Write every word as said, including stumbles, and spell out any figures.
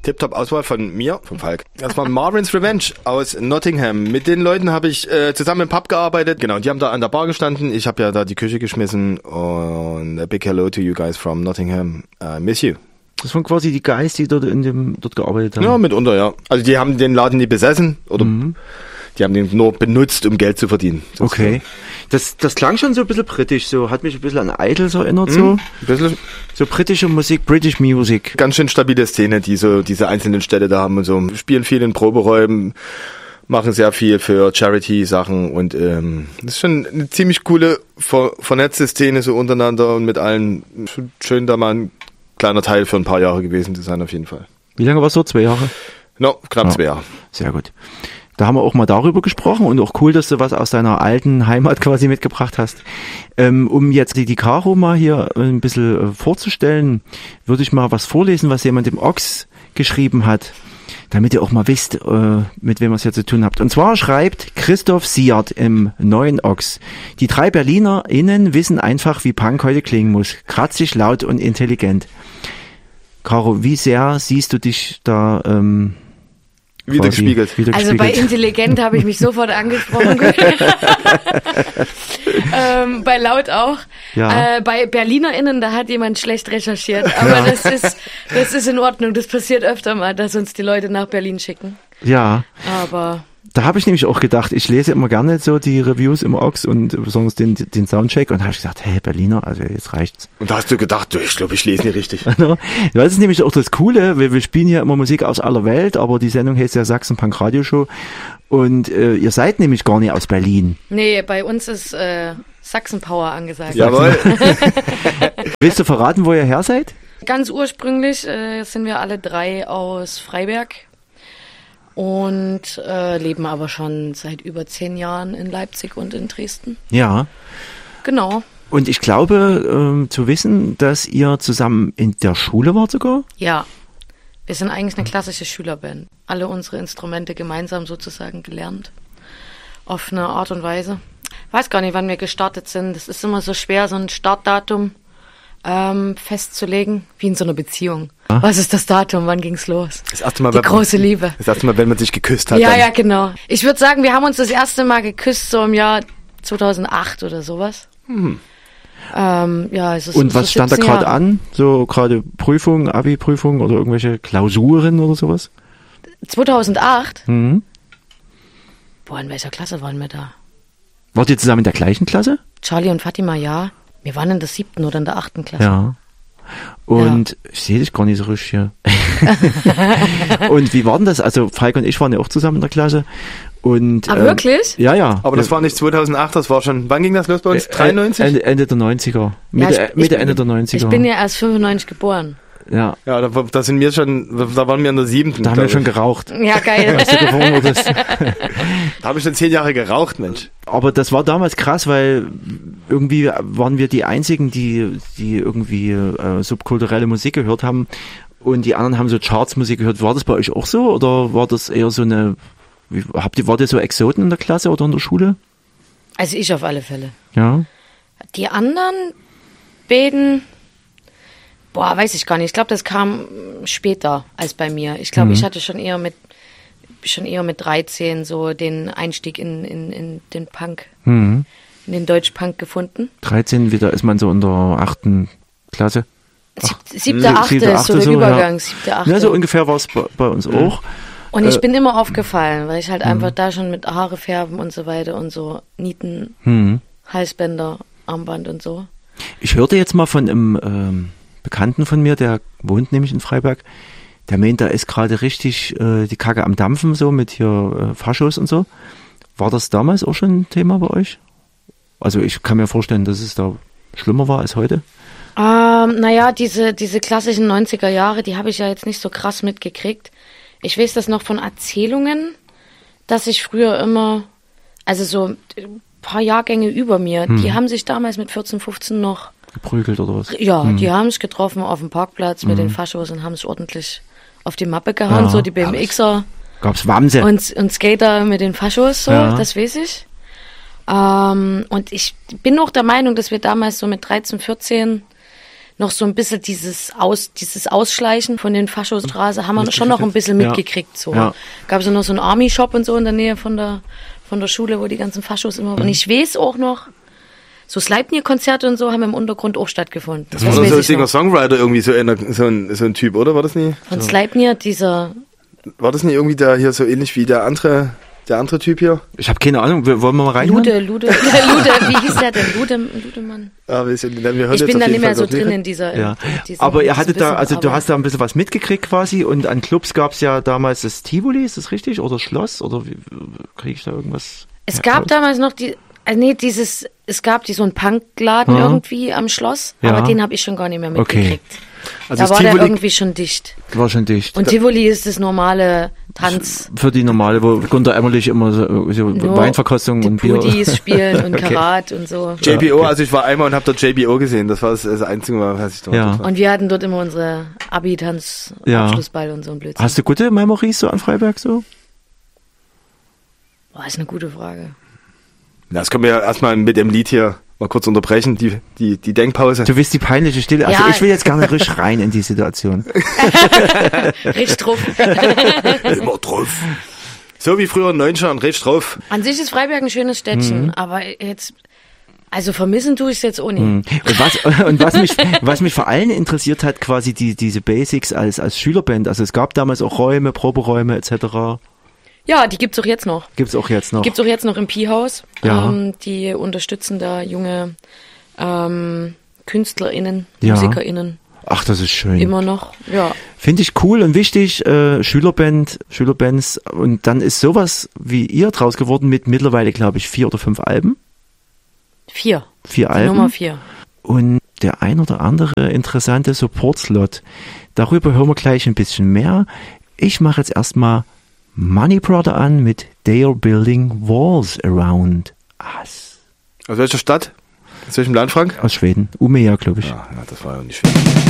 Tip-Top-Auswahl von mir, vom Falk. Das war Marvin's Revenge aus Nottingham. Mit den Leuten habe ich äh, zusammen im Pub gearbeitet. Genau, die haben da an der Bar gestanden. Ich habe ja da die Küche geschmissen. Und a big hello to you guys from Nottingham. I miss you. Das waren quasi die Guys, die dort in dem dort gearbeitet haben. Ja, mitunter, ja. Also die haben den Laden nie besessen oder mhm. die haben den nur benutzt, um Geld zu verdienen. Okay. Das, das klang schon so ein bisschen britisch, so hat mich ein bisschen an Idols erinnert, Mhm. so. Ein bisschen. So britische Musik, British Music. Ganz schön stabile Szene, die so diese einzelnen Städte da haben und so. Spielen viel in Proberäumen, machen sehr viel für Charity-Sachen und ähm, das ist schon eine ziemlich coole, ver- vernetzte Szene so untereinander und mit allen. Schön, da mal ein kleiner Teil für ein paar Jahre gewesen zu sein, auf jeden Fall. Wie lange war es so? Zwei Jahre? No, knapp Ja. zwei Jahre. Sehr gut. Da haben wir auch mal darüber gesprochen und auch cool, dass du was aus deiner alten Heimat quasi mitgebracht hast. Ähm, um jetzt die, die Caro mal hier ein bisschen äh, vorzustellen, würde ich mal was vorlesen, was jemand im Ochs geschrieben hat, damit ihr auch mal wisst, äh, mit wem ihr es hier zu tun habt. Und zwar schreibt Christoph Siert im Neuen Ochs: Die drei BerlinerInnen wissen einfach, wie Punk heute klingen muss. Kratzig, laut und intelligent. Caro, wie sehr siehst du dich da ähm, Wieder gespiegelt. Wieder Also bei intelligent habe ich mich sofort angesprochen. ähm, bei laut auch. Ja. Äh, bei BerlinerInnen, da hat jemand schlecht recherchiert. Aber Ja. das ist, das ist in Ordnung. Das passiert öfter mal, dass uns die Leute nach Berlin schicken. Ja. Aber Da habe ich nämlich auch gedacht, ich lese immer gerne so die Reviews im Ochs und besonders den, den Soundcheck und da habe ich gesagt, hey Berliner, also jetzt reicht's. Und da hast du gedacht, du, ich glaube, ich lese nicht richtig. Das ist nämlich auch das Coole, wir, wir spielen hier immer Musik aus aller Welt, aber die Sendung heißt ja Sachsen Punk Radio Show und äh, ihr seid nämlich gar nicht aus Berlin. nee, bei uns ist äh, Sachsen-Power angesagt. Jawohl. Willst du verraten, wo ihr her seid? Ganz ursprünglich äh, sind wir alle drei aus Freiberg und äh, leben aber schon seit über zehn Jahren in Leipzig und in Dresden. Ja. Genau. Und ich glaube ähm, zu wissen, dass ihr zusammen in der Schule wart sogar? Ja, wir sind eigentlich eine klassische Schülerband. Alle unsere Instrumente gemeinsam sozusagen gelernt. Auf eine Art und Weise. Weiß gar nicht, wann wir gestartet sind. Das ist immer so schwer, so ein Startdatum ähm, festzulegen, wie in so einer Beziehung. Ah. Was ist das Datum? Wann ging's los? Das erste Mal, Die wenn- große Liebe. Das erste Mal, wenn man sich geküsst hat. Ja, dann. ja, genau. Ich würde sagen, wir haben uns das erste Mal geküsst so im Jahr zweitausendacht oder sowas. Hm. Ähm, ja, es ist Und so was stand da siebzehn gerade Jahre. an? So gerade Prüfungen, Abi-Prüfungen oder irgendwelche Klausuren oder sowas? zweitausendacht? Mhm. Boah, in welcher Klasse waren wir da? Wart ihr zusammen in der gleichen Klasse? Charlie und Fatima, ja. Wir waren in der siebten oder in der achten Klasse. Ja. Und ich sehe dich gar nicht so richtig hier. Und wie war denn das? Also Falk und ich waren ja auch zusammen in der Klasse. Und, Ah, ähm, wirklich? Ja, ja. Aber das war nicht zweitausendacht, das war schon, wann ging das los bei uns? Äh, dreiundneunzig? Ende, Ende der neunziger. Mitte, Ja, ich- Mitte ich- Ende der neunziger. Ich bin ja erst fünfundneunzig geboren. Ja, Ja, da, da sind wir schon, da waren wir in der siebten. da haben wir glaub schon ich. geraucht. Ja, geil. Als du geboren wurdest. Da habe ich schon zehn Jahre geraucht, Mensch. Aber das war damals krass, weil irgendwie waren wir die einzigen, die, die irgendwie äh, subkulturelle Musik gehört haben und die anderen haben so Chartsmusik gehört. War das bei euch auch so oder war das eher so eine, wie, habt ihr, wart ihr so Exoten in der Klasse oder in der Schule? Also ich auf alle Fälle. Ja. Die anderen beiden, boah, weiß ich gar nicht. Ich glaube, das kam später als bei mir. Ich glaube, Mhm. ich hatte schon eher mit schon eher mit dreizehn so den Einstieg in, in, in den Punk, Mhm. in den Deutschpunk gefunden. dreizehn, wieder ist man so in der achten Klasse. Sieb, Sie- siebte, achte siebte, ist so der achte so, Übergang. ja. Siebte, achte. Ja, so ungefähr war es bei, bei uns auch. Und ich Äh, bin immer aufgefallen, weil ich halt einfach da schon mit Haare färben und so weiter und so Nieten, Mhm. Halsbänder, Armband und so. Ich hörte jetzt mal von einem ähm, Bekannten von mir, der wohnt nämlich in Freiberg, der meint, da ist gerade richtig äh, die Kacke am Dampfen, so mit hier äh, Faschos und so. War das damals auch schon ein Thema bei euch? Also ich kann mir vorstellen, dass es da schlimmer war als heute. Ähm, naja, diese, diese klassischen neunziger Jahre, die habe ich ja jetzt nicht so krass mitgekriegt. Ich weiß das noch von Erzählungen, dass ich früher immer, also so ein paar Jahrgänge über mir, Hm. die haben sich damals mit vierzehn, fünfzehn noch, Geprügelt oder was? ja, Hm. die haben sich getroffen auf dem Parkplatz mit den Faschos und haben es ordentlich auf die Mappe gehauen, Ja, so die B M Xer Gab's Wamse? und, und Skater mit den Faschos, so, Ja. das weiß ich. Ähm, und ich bin auch der Meinung, dass wir damals so mit dreizehn, vierzehn noch so ein bisschen dieses Aus, dieses Ausschleichen von den Faschostraße haben wir schon noch ein bisschen Ja. mitgekriegt. So. Ja. Gab es ja noch so einen Army-Shop und so in der Nähe von der, von der Schule, wo die ganzen Faschos immer waren. Und ich weiß auch noch, so Sleipnir-Konzerte und so haben im Untergrund auch stattgefunden. Das war doch weiß so ein ich noch. Singer-Songwriter irgendwie, so, einer, so, ein, so ein Typ, oder? War das nie? Von Sleipnir, dieser, War das nicht irgendwie der hier so ähnlich wie der andere, der andere Typ hier? Ich habe keine Ahnung, wir- wollen wir mal reinhören? Lude, Lude, Lude, wie hieß der denn? Lude, Ludemann. Ah, wir, sind, wir hören Ich jetzt bin auf da jeden nicht mehr Fall so noch drin Lieder. in dieser. Ja, in diesem aber ihr Wissen, hattet da, also du aber- hast da ein bisschen was mitgekriegt quasi und an Clubs gab es ja damals das Tivoli, ist das richtig? Oder Schloss? Oder kriege ich da irgendwas? Es gab damals noch die, äh, nee, dieses, es gab die so einen Punkladen Mhm. irgendwie am Schloss, Ja. aber den habe ich schon gar nicht mehr Okay. mitgekriegt. Also Da das war der Tivoli, irgendwie schon dicht. War schon dicht. Und Tivoli ist das normale Tanz. Für die normale, wo Gunter Emmerlich immer so, so Nur Weinverkostung die und Bier. Pudis spielen und Okay. Karat und so. J B O, also ich war einmal und habe dort J B O gesehen. Das war das, das Einzige Mal, was ich dort Ja. war. Und wir hatten dort immer unsere Abi-Tanz, Ja. Abschlussball und so ein Blödsinn. Hast du gute Memories so an Freiberg so? Boah, ist eine gute Frage. Das können wir ja erstmal mit dem Lied hier mal kurz unterbrechen, die, die, die Denkpause. Du willst die peinliche Stille. Also Ja. ich will jetzt gerne richtig rein in die Situation. Richtig drauf. Immer drauf. So wie früher in Neunscher und Rätsch drauf. An sich ist Freiberg ein schönes Städtchen, Mhm. aber jetzt, also vermissen tue ich es jetzt auch nicht. Und was, und was mich, was mich vor allem interessiert hat, quasi die, diese Basics als, als Schülerband. Also es gab damals auch Räume, Proberäume et cetera. Ja, die gibt's auch jetzt noch. Gibt's auch jetzt noch. Gibt's auch jetzt noch im Pi-Haus. Ja. Ähm, die unterstützen da junge ähm, KünstlerInnen, Ja. MusikerInnen Ach, das ist schön. immer noch. Ja. Finde ich cool und wichtig, äh, Schülerband, Schülerbands. Und dann ist sowas wie ihr draus geworden mit mittlerweile, glaube ich, vier oder fünf Alben. Vier. Vier Die Alben. Nummer vier. Und der ein oder andere interessante Support-Slot. Darüber hören wir gleich ein bisschen mehr. Ich mache jetzt erstmal Money Brother an mit They Are Building Walls Around Us. Aus welcher Stadt? Aus welchem Land, Frank? Aus Schweden. Umeå, glaube ich. Ja, ja, das war ja nicht schön.